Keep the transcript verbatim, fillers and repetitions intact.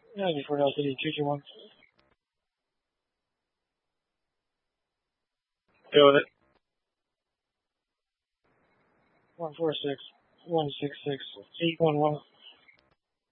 ninety-four L City, two two one. Go with it. one four six, one six six, eight one one.